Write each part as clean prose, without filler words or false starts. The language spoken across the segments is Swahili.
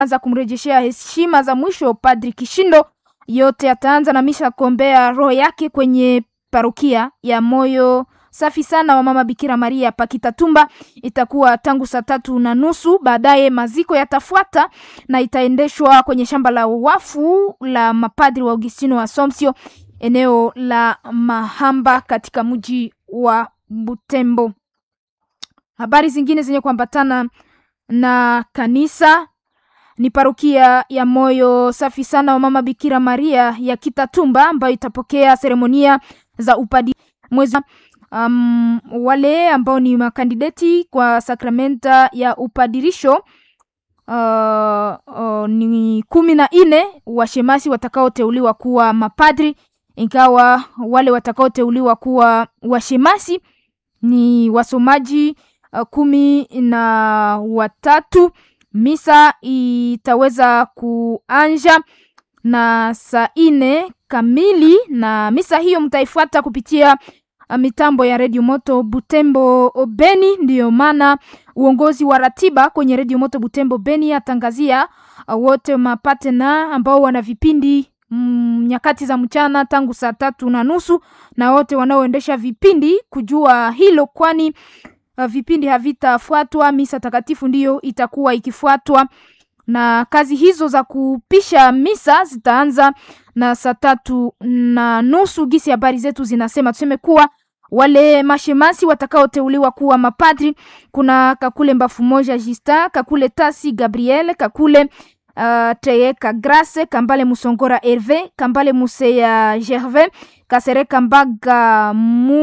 za kumrejeshea heshima za mwisho Padri Kishindo. Yote ataanza na misha kuombea roho yake kwenye parokia ya Moyo Safi Sana wa Mama Bikira Maria Pakitatumba. Itakuwa tangu 3:30. Baadaye maziko yatafuata na itaendeshwa kwenye shamba la wafu la mapadri wa Augustino wa Assumption, eneo la Mahamba katika mji wa Butembo. Habari zingine zenye kuambatana na kanisa ni parokia ya Moyo Safi Sana wa Mama Bikira Maria ya Kitatumba ambayo itapokea seremonia za upadi mwezi. Wale ambao ni makandidati kwa sakramenta ya upadirisho ni 14 washemasi watakaoteuliwa kuwa mapadri, ingawa wale watakaoteuliwa kuwa washemasi ni wasomaji 13. Misa itaweza kuanja na 4 kamili, na misa hiyo mtaifuata kupitia mitambo ya Radio Moto Butembo Beni. Ndiyo maana uongozi wa ratiba kwenye Radio Moto Butembo Beni atangazia wote mapatena ambao wana vipindi nyakati za mchana tangu 3:30 na wote wanaoendesha vipindi kujua hilo, kwani vipindi havitafuatwa. Misa takatifu ndiyo itakuwa ikifuatwa, na kazi hizo za kupisha misa zitaanza na 3:30. Gisi habari zetu zinasema, tuseme kuwa wale mashemasi watakaoteuliwa kuwa mapadri kuna Kakule Mbafu Moja Justin, Kakule Tasi Gabriel, Kakule Teyeka Grace, Kambale Musongora Hervé, Kambale Museya Gervais, Kasereka Mbaga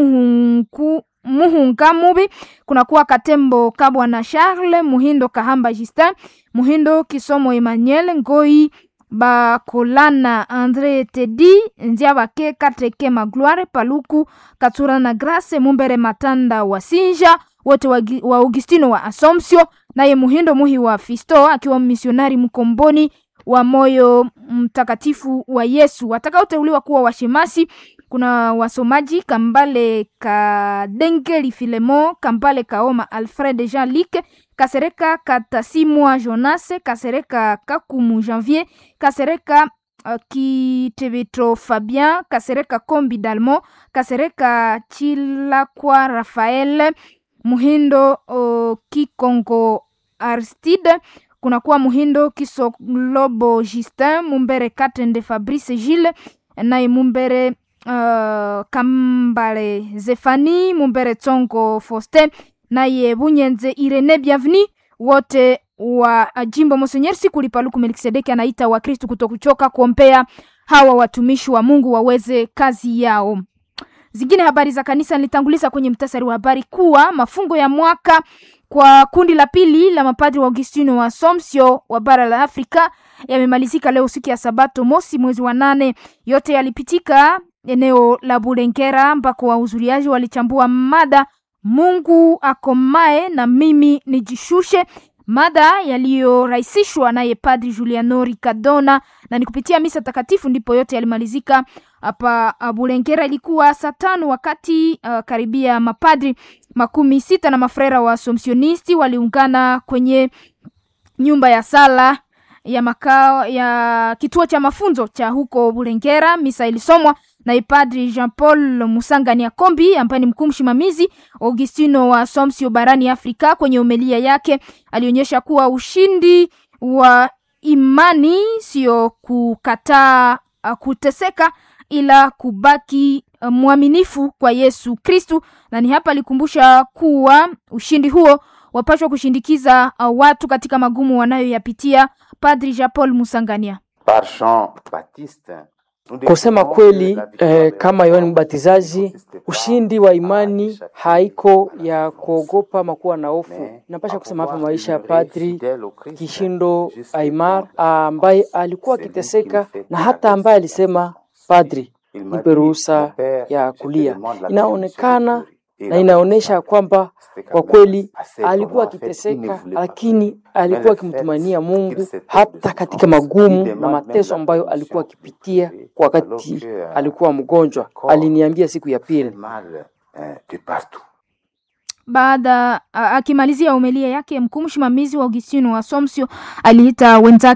Muhunga Mubi, kuna kuwa Katembo Kabwa na Charles, Muhindo Kahamba Justin, Muhindo Kisomo Emmanuel, Ngoi Bakolana Andre Tedi, Ndiabake Katreke Magloire, Paluku Katura na Grace, Mumbere Matanda Wasinja, wote wa Augustino wa Assumption, naye Muhindo Muhi wa Fisto akiwa misionari mkomboni wa Moyo Mtakatifu wa Yesu. Watakaoteuliwa kuwa washemasi kuna wasomaji Kambale Kadengeli Filemon, Kambale Kaoma Alfred Jean-Luc, Kasereka Katasimwa Jonas, Kasereka Kakumu Janvier, Kasereka Kitebetro Fabien, Kasereka Kombi Dalmo, Kasereka Chilakwa Rafael, Muhindo Kikongo Aristide, kuna kuwa Muhindo Kisolobo Justin, Mumbere Katende Fabrice Gilles, naye Mumbere Kambale Zefani, Mumbere Tsongo Faustin, naye Bunyenze Irene Bienvenue, wote wa jimbo Monseigneur Sikuli Paluku Melkisedeki anaita wa Kristo kutokuchoka kuombea hawa watumishi wa Mungu waweze kazi yao. Zingine habari za kanisa nilitanguliza kwenye mtasari wa habari kuwa mafungo ya mwaka kwa kundi la pili la mapadri wa Augustino wa Assumption wa bara la Afrika yamemalizika leo siku ya Sabato mosi mwezi wa 8. Yote yalipitika eneo la Bulengera ambako wahudhuriaji walichambua mada Mungu akomae na mimi nijishushe, mada yaliyorahisishwa naye Padri Juliano Ricardona, na ni kupitia misa takatifu ndipo yote yalimalizika hapa Bulengera. Ilikuwa 5 wakati karibia mapadri 60 na mafrera wa Assumptionisti waliungana kwenye nyumba ya sala ya makao ya kituo cha mafunzo cha huko Bulengera. Misa ilisomwa na Padri Jean-Paul Musangania Kombi ambaye ni mkuu msimamizi Augustino wa Assumption barani Afrika. Kwenye homilia yake alionyesha kuwa ushindi wa imani sio kukataa kuteseka, ila kubaki mwaminifu kwa Yesu Kristu, na ni hapa alikumbusha kuwa ushindi huo wapaswa kushindikiza watu katika magumu wanayoyapitia. Padri Jean-Paul Musangania: kusema kweli, kama Yohane Mbatizaji, ushindi wa imani haiko ya kuogopa makuwa na hofu. Napasha kusema hapa maisha ya Padri Kishindo Aimar ambaye alikuwa akiteseka na hata ambaye alisema Padri nipe ruhusa ya kulia. Inaonekana na inaonesha kwamba kwa kweli alikuwa akiteseka, lakini alikuwa akimtumania Mungu hata katika magumu na mateso ambayo alikuwa akipitia wakati alikuwa mgonjwa. Aliniambia siku ya pili. Baada akimalizia homilia yake, mkuu msimamizi wa Augustino wa Assumption aliita wenzake